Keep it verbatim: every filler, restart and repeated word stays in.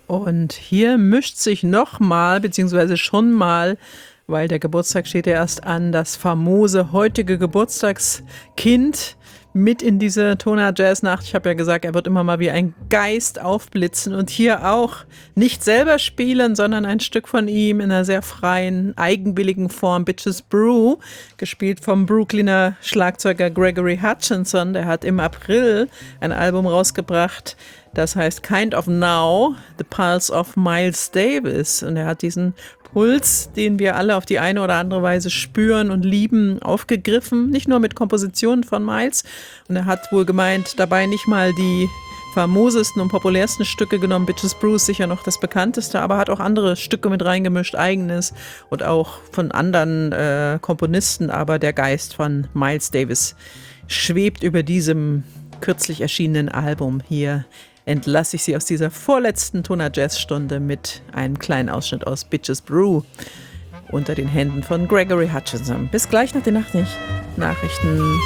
Und hier mischt sich nochmal, beziehungsweise schon mal, weil der Geburtstag steht ja erst an, das famose heutige Geburtstagskind mit in diese Toner Jazz Nacht. Ich habe ja gesagt, er wird immer mal wie ein Geist aufblitzen und hier auch nicht selber spielen, sondern ein Stück von ihm in einer sehr freien, eigenwilligen Form, Bitches Brew, gespielt vom Brooklyner Schlagzeuger Gregory Hutchinson. Der hat im April ein Album rausgebracht, das heißt Kind of Now, The Pulse of Miles Davis. Und er hat diesen Puls, den wir alle auf die eine oder andere Weise spüren und lieben, aufgegriffen. Nicht nur mit Kompositionen von Miles. Und er hat wohl gemeint, dabei nicht mal die famosesten und populärsten Stücke genommen. Bitches Brew ist sicher noch das bekannteste, aber hat auch andere Stücke mit reingemischt, eigenes und auch von anderen äh, Komponisten. Aber der Geist von Miles Davis schwebt über diesem kürzlich erschienenen Album. Hier entlasse ich Sie aus dieser vorletzten Toner Jazz Stunde mit einem kleinen Ausschnitt aus Bitches Brew unter den Händen von Gregory Hutchinson. Bis gleich nach den Nachrichten.